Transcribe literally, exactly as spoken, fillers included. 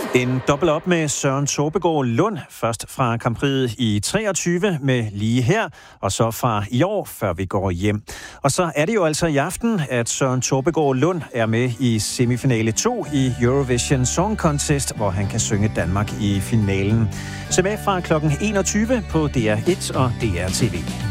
En dobbelt op med Søren Tåbegaard Lund, først fra Grand Prix i treogtyve med Lige her, og så fra i år, før vi går hjem. Og så er det jo altså i aften, at Søren Tåbegaard Lund er med i semifinale to i Eurovision Song Contest, hvor han kan synge Danmark i finalen. Så med fra klokken enogtyve på D R et og D R T V.